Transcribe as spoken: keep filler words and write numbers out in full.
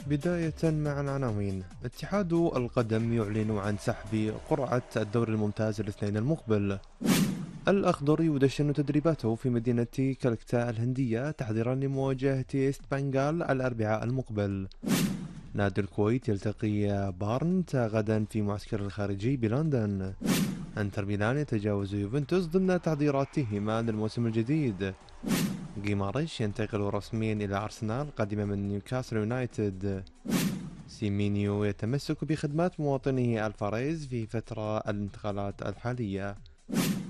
بداية مع العناوين. اتحاد القدم يعلن عن سحب قرعة الدوري الممتاز الاثنين المقبل. الأخضر يدشن تدريباته في مدينة كلكتا الهندية تحضيرا لمواجهة إيست بنغال الأربعاء المقبل. نادي الكويت يلتقي بارنت غدا في معسكر الخارجي بلندن. انتر ميلان يتجاوز يوفنتوس ضمن تحضيراتهما للموسم الجديد. جيماريش ينتقل رسميا إلى أرسنال قادما من نيوكاسل يونايتد. سيمينيو يتمسك بخدمات مواطنه الفاريز في فترة الانتقالات الحالية.